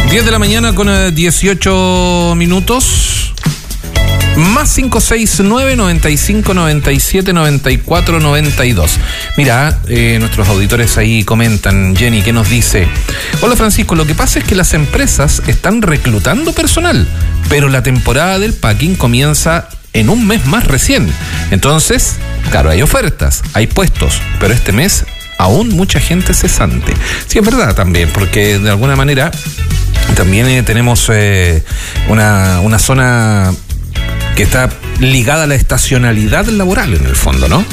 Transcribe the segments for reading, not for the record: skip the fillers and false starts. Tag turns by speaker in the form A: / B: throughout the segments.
A: 10 de la mañana con 18 minutos. Más 569 95 97 94 92. Mira, nuestros auditores ahí comentan. Jenny, ¿qué nos dice? Hola Francisco, lo que pasa es que las empresas están reclutando personal, pero la temporada del packing comienza en un mes más recién. Entonces, claro, hay ofertas, hay puestos, pero este mes aún mucha gente cesante. Sí, es verdad también, porque de alguna manera también tenemos una zona que está ligada a la estacionalidad laboral en el fondo, ¿no?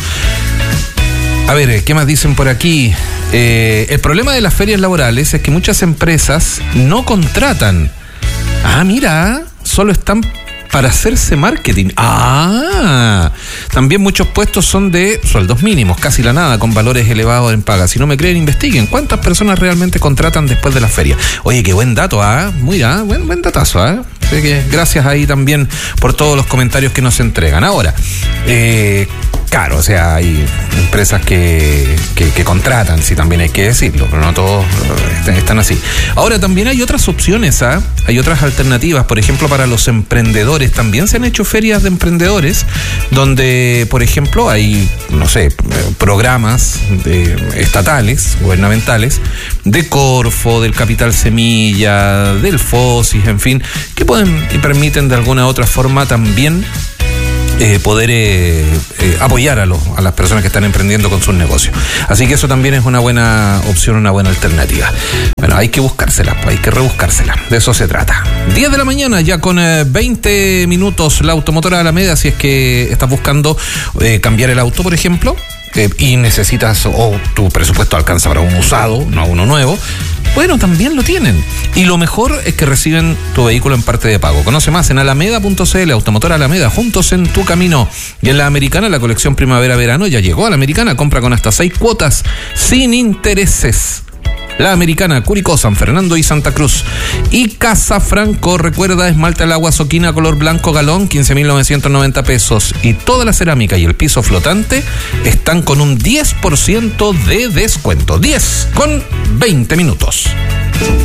A: A ver, ¿qué más dicen por aquí? El problema de las ferias laborales es que muchas empresas no contratan. Ah, mira, solo están para hacerse marketing. Ah, también muchos puestos son de sueldos mínimos, casi la nada, con valores elevados en paga. Si no me creen, investiguen. ¿Cuántas personas realmente contratan después de la feria? Oye, qué buen dato, Mira, buen datazo, Así que gracias ahí también por todos los comentarios que nos entregan. Ahora, claro, o sea, hay empresas que contratan, sí, también hay que decirlo, pero no todos están así. Ahora, también hay otras opciones, hay otras alternativas. Por ejemplo, para los emprendedores también se han hecho ferias de emprendedores donde, por ejemplo, hay, no sé, programas estatales, gubernamentales, de Corfo, del Capital Semilla, del FOSIS, en fin, que pueden y permiten de alguna u otra forma también poder apoyar a las personas que están emprendiendo con sus negocios. Así que eso también es una buena opción, una buena alternativa. Bueno, hay que buscársela, hay que rebuscársela. De eso se trata. 10 de la mañana, ya con 20 minutos, la Automotora Alameda, si es que estás buscando cambiar el auto, por ejemplo, y necesitas, o tu presupuesto alcanza para un usado, no uno nuevo, bueno, también lo tienen. Y lo mejor es que reciben tu vehículo en parte de pago. Conoce más en alameda.cl, Automotora Alameda, juntos en tu camino. Y en la Americana, la colección primavera-verano ya llegó a la Americana. Compra con hasta 6 cuotas sin intereses. La Americana, Curicó, San Fernando y Santa Cruz. Y Casa Franco, recuerda, esmalte al agua Soquina color blanco galón, 15.990 pesos. Y toda la cerámica y el piso flotante están con un 10% de descuento. 10 con 20 minutos.